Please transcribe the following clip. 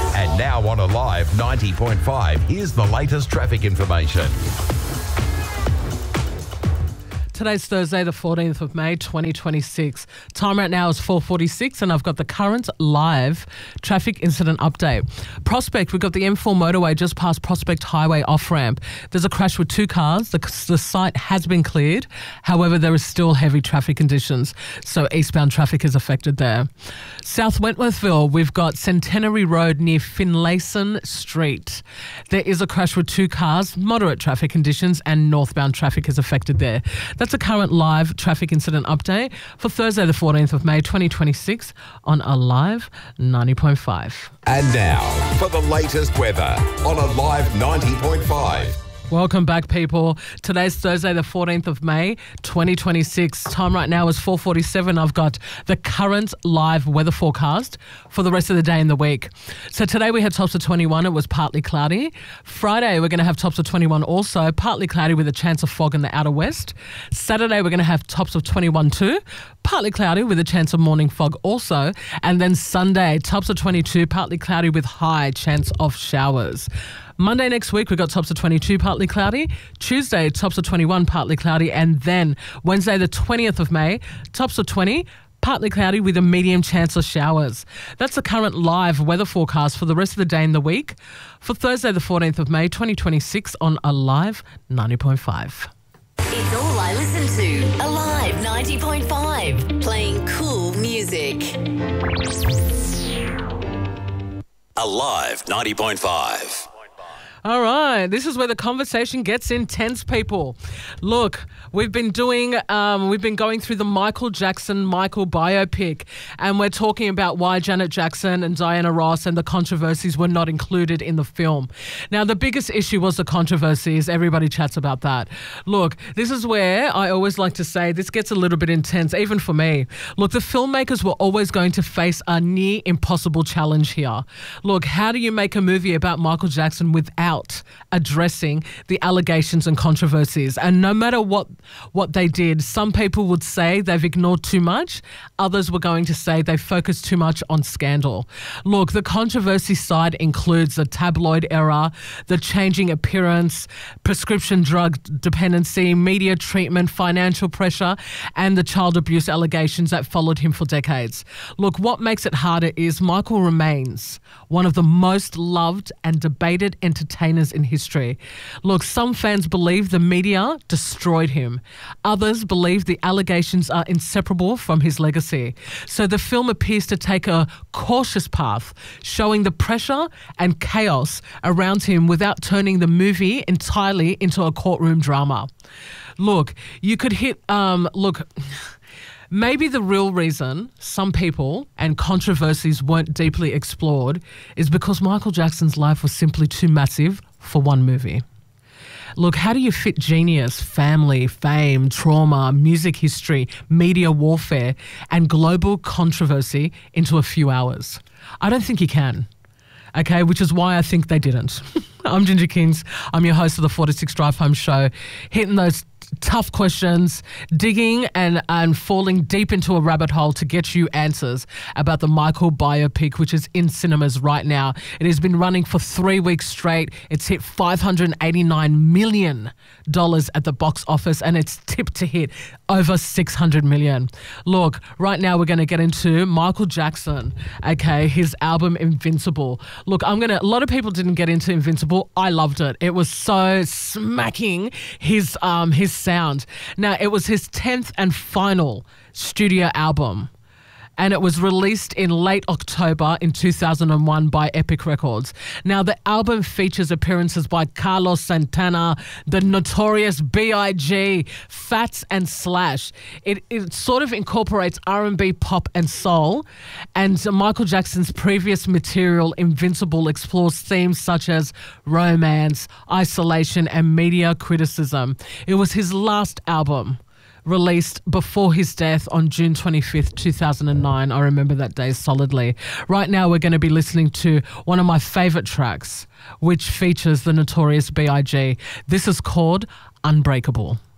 And now on Alive 90.5, here's the latest traffic information. Today's Thursday, the 14th of May, 2026. Time right now is 4:46 and I've got the current live traffic incident update. Prospect, we've got the M4 motorway just past Prospect Highway off-ramp. There's a crash with two cars. The site has been cleared. However, there is still heavy traffic conditions, so eastbound traffic is affected there. South Wentworthville, we've got Centenary Road near Finlayson Street. There is a crash with two cars, moderate traffic conditions, and northbound traffic is affected there. That's a current live traffic incident update for Thursday, the 14th of May, 2026 on Alive 90.5. And now for the latest weather on Alive 90.5. Welcome back, people. Today's Thursday, the 14th of May, 2026. Time right now is 4:47. I've got the current live weather forecast for the rest of the day and the week. So today we had tops of 21. It was partly cloudy. Friday, we're going to have tops of 21 also, partly cloudy with a chance of fog in the outer west. Saturday, we're going to have tops of 21 too, partly cloudy with a chance of morning fog also. And then Sunday, tops of 22, partly cloudy with high chance of showers. Monday next week, we've got tops of 22, partly cloudy. Tuesday, tops of 21, partly cloudy. And then Wednesday, the 20th of May, tops of 20, partly cloudy with a medium chance of showers. That's the current live weather forecast for the rest of the day and the week for Thursday, the 14th of May, 2026 on Alive 90.5. It's all I listen to. Alive 90.5. Playing cool music. Alive 90.5. All right, this is where the conversation gets intense, people. Look, we've been going through the Michael Jackson biopic, and we're talking about why Janet Jackson and Diana Ross and the controversies were not included in the film. Now, the biggest issue was the controversies. Everybody chats about that. Look, this is where I always like to say this gets a little bit intense, even for me. Look, the filmmakers were always going to face a near impossible challenge here. Look, how do you make a movie about Michael Jackson without addressing the allegations and controversies? And no matter what they did, some people would say they've ignored too much. Others were going to say they focused too much on scandal. Look, the controversy side includes the tabloid era, the changing appearance, prescription drug dependency, media treatment, financial pressure, and the child abuse allegations that followed him for decades. Look, what makes it harder is Michael remains one of the most loved and debated entertainers in history. Look, some fans believe the media destroyed him. Others believe the allegations are inseparable from his legacy. So the film appears to take a cautious path, showing the pressure and chaos around him without turning the movie entirely into a courtroom drama. Look, you could maybe the real reason some people and controversies weren't deeply explored is because Michael Jackson's life was simply too massive for one movie. Look, how do you fit genius, family, fame, trauma, music history, media warfare, and global controversy into a few hours? I don't think you can. Okay, which is why I think they didn't. I'm Ginger Kings. I'm your host of the 4 to 6 Drive Home show, hitting those tough questions, digging and falling deep into a rabbit hole to get you answers about the Michael biopic, which is in cinemas right now. It has been running for 3 weeks straight. It's hit $589 million at the box office, and it's tipped to hit over $600 million. Look, right now we're going to get into Michael Jackson, okay, his album Invincible. Look, a lot of people didn't get into Invincible. I loved it. It was so smacking his sound. Now, it was his 10th and final studio album, and it was released in late October in 2001 by Epic Records. Now, the album features appearances by Carlos Santana, the Notorious B.I.G., Fats and Slash. It sort of incorporates R&B, pop and soul, and Michael Jackson's previous material, Invincible, explores themes such as romance, isolation and media criticism. It was his last album, released before his death on June 25th, 2009. I remember that day solidly. Right now, we're going to be listening to one of my favourite tracks, which features the Notorious B.I.G. This is called Unbreakable.